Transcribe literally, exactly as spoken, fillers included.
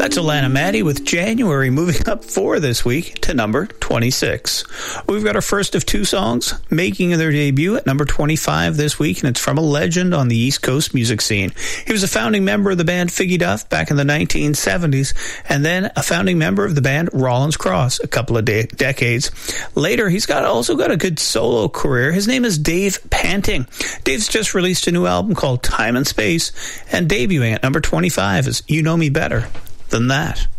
That's Alana Maddie with January moving up four this week to number twenty-six. We've got our first of two songs making their debut at number twenty-five this week, and it's from a legend on the East Coast music scene. He was a founding member of the band Figgy Duff back in the nineteen seventies, and then a founding member of the band Rollins Cross a couple of de- decades. Later, he's got also got a good solo career. His name is Dave Panting. Dave's just released a new album called Time and Space, and debuting at number twenty-five is You Know Me Better Than That.